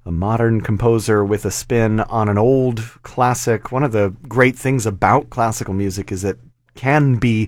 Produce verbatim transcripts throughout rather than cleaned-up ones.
a modern composer with a spin on an old classic. One of the great things about classical music is it can be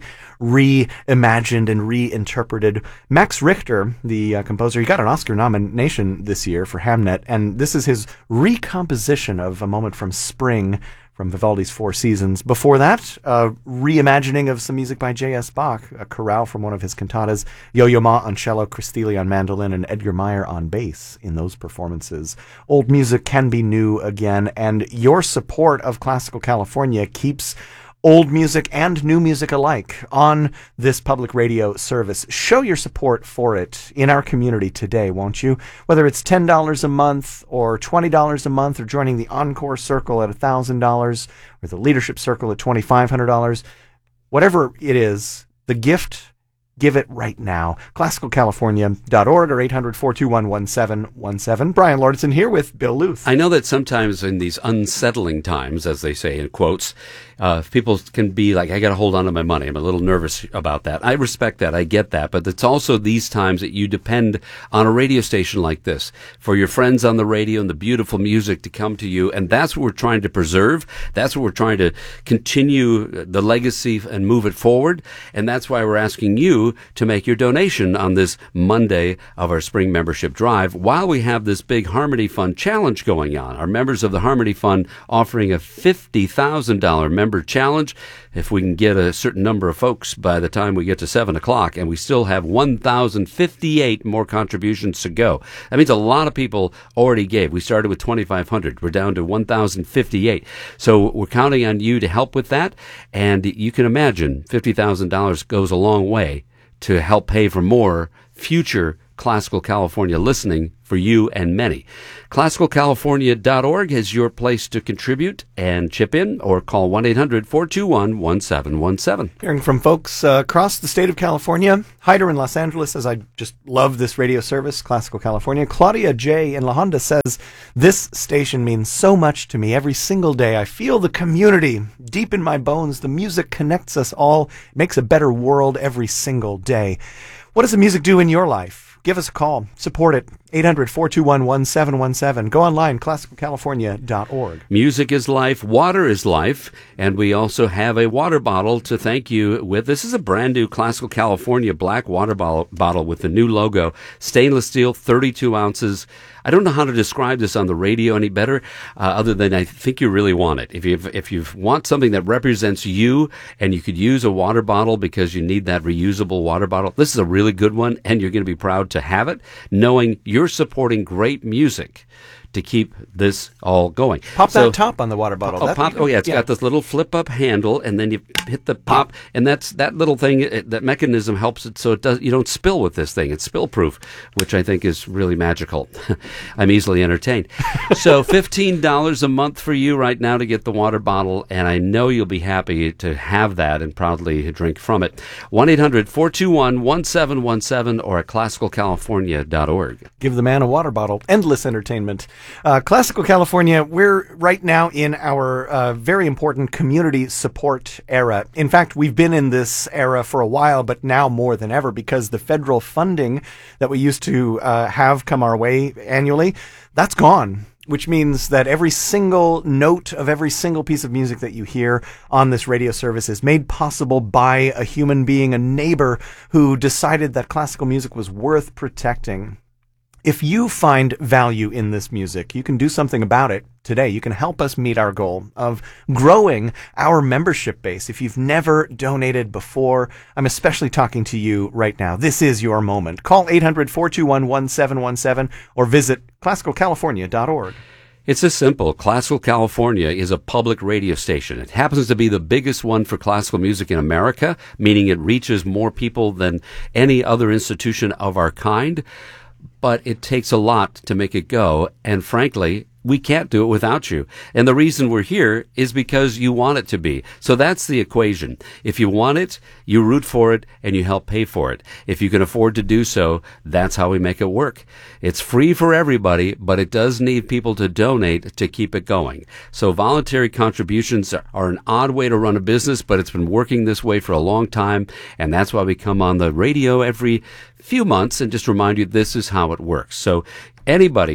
reimagined and reinterpreted. Max Richter, the uh, composer, he got an Oscar nomination this year for Hamnet, and this is his recomposition of A Moment from Spring from Vivaldi's Four Seasons. Before that, a reimagining of some music by J S. Bach, a chorale from one of his cantatas, Yo-Yo Ma on cello, Christili on mandolin, and Edgar Meyer on bass in those performances. Old music can be new again, and your support of Classical California keeps old music and new music alike on this public radio service. Show your support for it in our community today, won't you? Whether it's ten dollars a month or twenty dollars a month, or joining the Encore Circle at one thousand dollars or the Leadership Circle at twenty-five hundred dollars, whatever it is, the gift, give it right now. classical california dot org or eight hundred, four two one, one seven one seven. Brian Lordson here with Bill Luth. I know that sometimes in these unsettling times, as they say in quotes, uh, people can be like, I got to hold on to my money. I'm a little nervous about that. I respect that. I get that. But it's also these times that you depend on a radio station like this for your friends on the radio and the beautiful music to come to you. And that's what we're trying to preserve. That's what we're trying to continue the legacy and move it forward. And that's why we're asking you to make your donation on this Monday of our spring membership drive while we have this big Harmony Fund challenge going on. Our members of the Harmony Fund offering a fifty thousand dollars member challenge. If we can get a certain number of folks by the time we get to seven o'clock, and we still have one thousand fifty-eight more contributions to go. That means a lot of people already gave. We started with twenty-five hundred. We're down to one thousand fifty-eight. So we're counting on you to help with that. And you can imagine fifty thousand dollars goes a long way to help pay for more future Classical California listening for you and many. classical california dot org is your place to contribute and chip in, or call one eight hundred, four two one, one seven one seven. Hearing from folks uh, across the state of California. Hyder in Los Angeles says, I just love this radio service, Classical California. Claudia J. in La Honda says, this station means so much to me every single day. I feel the community deep in my bones. The music connects us all, makes a better world every single day. What does the music do in your life? Give us a call. Support it. eight hundred, four two one, one seven one seven. Go online, classical california dot org. Music is life. Water is life. And we also have a water bottle to thank you with. This is a brand new Classical California black water bottle, bottle with the new logo. Stainless steel, thirty-two ounces. I don't know how to describe this on the radio any better, uh, other than I think you really want it. If you if you want something that represents you, and you could use a water bottle because you need that reusable water bottle, this is a really good one, and you're going to be proud to have it, knowing you're supporting great music to keep this all going. Pop so, that top on the water bottle. Oh, pop, oh yeah, it's yeah. got this little flip-up handle, and then you hit the pop, and that's that little thing, it, that mechanism helps it so it does you don't spill with this thing. It's spill-proof, which I think is really magical. I'm easily entertained. So fifteen dollars a month for you right now to get the water bottle, and I know you'll be happy to have that and proudly drink from it. one eight hundred, four two one, one seven one seven or at classical california dot org. Give the man a water bottle. Endless entertainment. Uh, Classical California, we're right now in our uh, very important community support era. In fact, we've been in this era for a while, but now more than ever, because the federal funding that we used to uh, have come our way annually, that's gone. Which means that every single note of every single piece of music that you hear on this radio service is made possible by a human being, a neighbor who decided that classical music was worth protecting. If you find value in this music, you can do something about it today. You can help us meet our goal of growing our membership base. If you've never donated before, I'm especially talking to you right now. This is your moment. Call eight hundred, four two one, one seven one seven or visit classical california dot org. It's as simple. Classical California is a public radio station. It happens to be the biggest one for classical music in America, meaning it reaches more people than any other institution of our kind. But it takes a lot to make it go, and frankly, we can't do it without you. And the reason we're here is because you want it to be. So that's the equation. If you want it, you root for it, and you help pay for it. If you can afford to do so, that's how we make it work. It's free for everybody, but it does need people to donate to keep it going. So voluntary contributions are an odd way to run a business, but it's been working this way for a long time, and that's why we come on the radio every few months and just remind you this is how it works. So anybody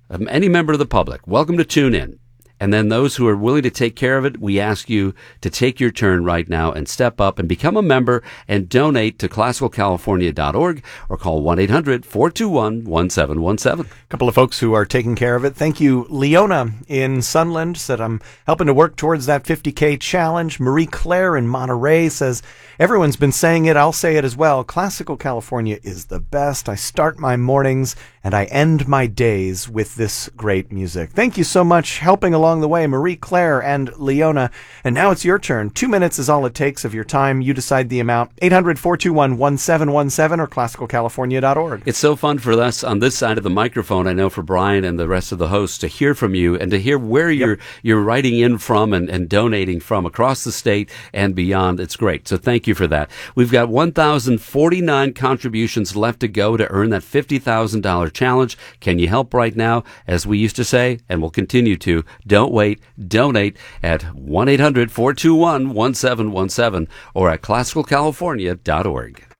um, any member of the public, welcome to tune in. And then those who are willing to take care of it, we ask you to take your turn right now and step up and become a member and donate to classical california dot org or call one eight hundred four two one one seven one seven. A couple of folks who are taking care of it. Thank you. Leona in Sunland said, I'm helping to work towards that fifty K challenge. Marie Claire in Monterey says, everyone's been saying it. I'll say it as well. Classical California is the best. I start my mornings and I end my days with this great music. Thank you so much helping along the way, Marie Claire and Leona. And now it's your turn. Two minutes is all it takes of your time. You decide the amount. eight hundred four two one one seven one seven or classical california dot org. It's so fun for us on this side of the microphone, I know for Brian and the rest of the hosts, to hear from you and to hear where Yep. you're you're writing in from and, and donating from across the state and beyond. It's great. So thank you for that. We've got one thousand forty-nine contributions left to go to earn that fifty thousand dollars challenge. Can you help right now? As we used to say, and we'll continue to, don't wait, donate at one eight hundred four two one one seven one seven or at classical california dot org.